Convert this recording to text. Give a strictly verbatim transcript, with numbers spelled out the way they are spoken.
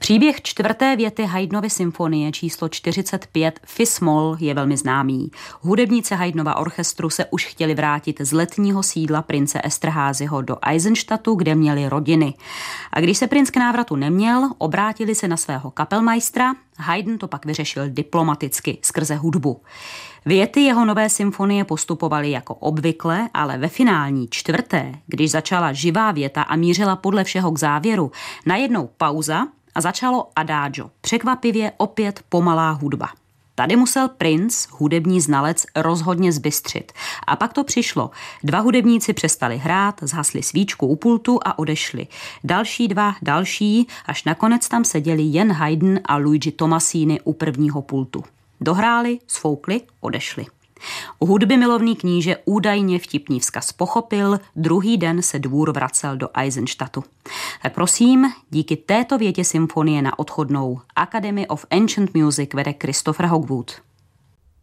Příběh čtvrté věty Haydnovy symfonie číslo čtyřicet pět Fis-moll je velmi známý. Hudebníci Haydnova orchestru se už chtěli vrátit z letního sídla prince Esterházyho do Eisenstadtu, kde měli rodiny. A když se princ k návratu neměl, obrátili se na svého kapelmeistra. Haydn to pak vyřešil diplomaticky skrze hudbu. Věty jeho nové symfonie postupovaly jako obvykle, ale ve finální čtvrté, když začala živá věta a mířila podle všeho k závěru, najednou pauza a začalo adagio. Překvapivě opět pomalá hudba. Tady musel princ, hudební znalec, rozhodně zbystřit. A pak to přišlo. Dva hudebníci přestali hrát, zhasli svíčku u pultu a odešli. Další dva, další, až nakonec tam seděli jen Haydn a Luigi Tomasini u prvního pultu. Dohráli, sfoukli, odešli. U hudby milovný kníže údajně vtipný vzkaz pochopil, druhý den se dvůr vracel do Eisenstadtu. Tak prosím, díky této větě symfonie na odchodnou Academy of Ancient Music vede Christopher Hogwood.